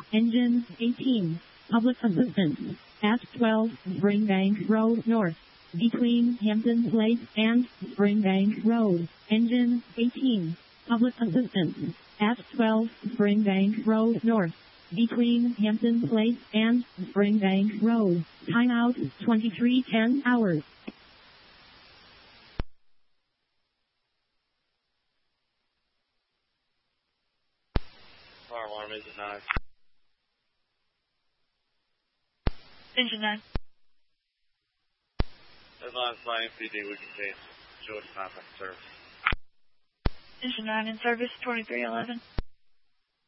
Engine 18. Public assistance. At 12 Springbank Road North. Between Hampton Place and Springbank Road. Engine 18. Public assistance. At 12 Springbank Road North. Between Hampton Place and Springbank Road. Timeout 23:10 hours. Fire alarm is at 9. Engine 9. Advise by MPD, we can see George Papa service. Engine 9 in service, 2311.